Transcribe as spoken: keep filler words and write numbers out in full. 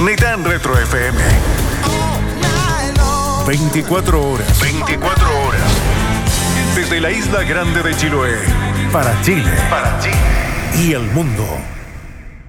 Nitán Retro F M. veinticuatro horas. veinticuatro horas. Desde la isla grande de Chiloé. Para Chile. Para Chile. Y el mundo.